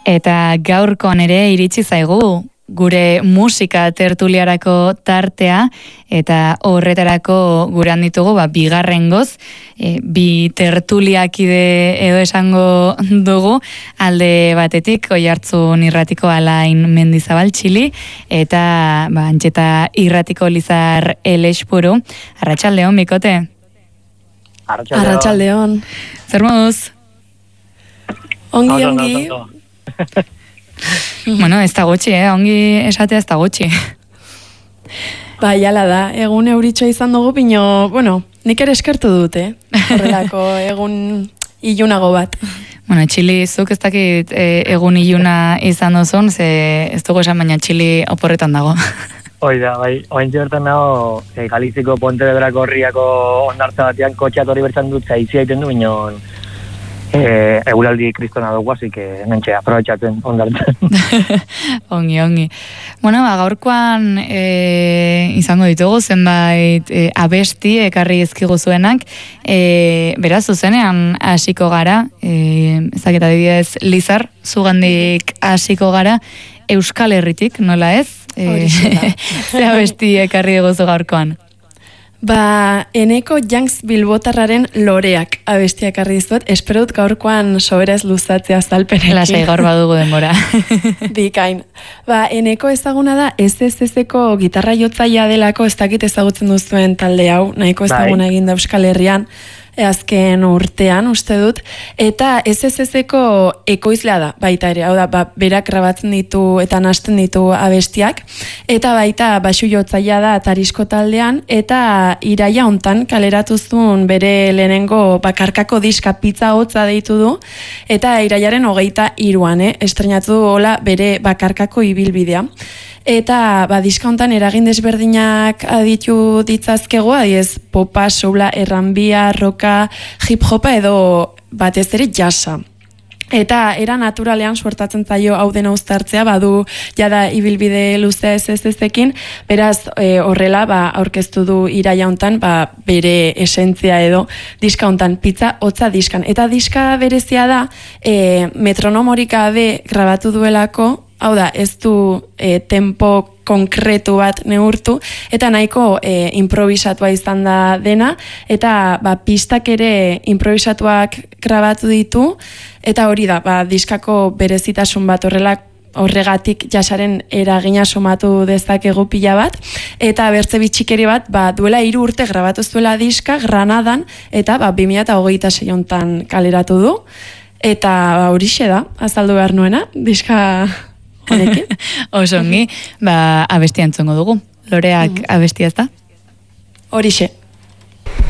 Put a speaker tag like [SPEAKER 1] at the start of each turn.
[SPEAKER 1] Eta gaurkoan ere iritsi zaigu gure musika tertuliarako tartea, eta horretarako guran ditugu, bigarrengoz, bi tertuliakide edo esango dugu, alde batetik, Oiartzun irratiko Alain Mendizabal Txili, eta Antxeta irratiko Lizar Elexpuru. Arratsaldeon, bikote?
[SPEAKER 2] Arratsaldeon.
[SPEAKER 1] Zer moduz?
[SPEAKER 2] Ongi.
[SPEAKER 1] Bueno, ez da gutxi, ongi esatea ez da gutxi.
[SPEAKER 2] Jala da, egun euritxoa izan dugu, nik ere eskertu dut, horrelako egun ilunago bat.
[SPEAKER 1] Bueno, Txili, zuk ez dakit egun iluna izan duzun, ze ez dugu esan, baina Txili oporretan dago.
[SPEAKER 3] Oida, oaintxe bertan nago, Galiziko Pontevedrako horriako ondartza batean kotxeat hori bertan dut zaizia egiten du, minon eguraldi kristona dugu, así que nentxe, aprobetxatzen ondartzen.
[SPEAKER 1] Ongi. Bueno, gaurkoan izango ditugu zenbait abesti ekarri ezkigu zuenak, beraz, zuzenean hasiko gara, ezakit adibidez, Lizar, zugandik hasiko gara, Euskal Herritik, nola ez? Ze abesti ekarri egozu gaurkoan?
[SPEAKER 2] Eneko Janks Bilbotarraren Loreak abestiak arri dizuet, espero dut gaurkoan sobera ez luzatzea azalpenekin.
[SPEAKER 1] Lasai, gaur badugu denbora.
[SPEAKER 2] Bikain. Eneko ezaguna da, SSS-eko gitarra jotzaia delako, ez dakit ezagutzen duzuen talde hau, nahiko ezaguna egin da Euskal Herrian, azken urtean, uste dut, eta SSS-eko ekoizlea da, baita ere, hau da, berak grabatzen ditu eta nahasten ditu abestiak, eta baita basu jotzaia da Tarisko taldean, eta iraia hontan kaleratu zuen bere lehenengo bakarkako diska Pizza Hotza deitu du, eta iraiaren 23an, estrenatu du hola bere bakarkako ibilbidea. Eta diska hontan eragin desberdinak aditu ditzazkegu, adiez popa, soula, erranbia, roka, hip-hopa edo batez ere jazza. Eta era naturalean suertatzen zaio hau dena uztartzea, badu jada ibilbide luzea SSS-ekin, beraz horrela aurkeztu du iraia hontan bere esentzia edo diska hontan Pizza Hotza diskan. Eta diska berezia da metronomorik gabe grabatu duelako, hau da, ez du tempo konkretu bat neurtu, eta nahiko improvisatua izan da dena, eta pistak ere improvisatuak grabatu ditu, eta hori da, diskako berezitasun bat horregatik jasaren eragina somatu dezakegu pila bat, eta bertze bitxikeri bat, duela 3 urte grabatu zuela diska, Granadan, eta 2026 hontan kaleratu du, eta horixe da, azaldu behar nuena, diska honekin.
[SPEAKER 1] Oso ongi, abestia entzongo dugu. Loreak abestia ez da?
[SPEAKER 2] Horixe.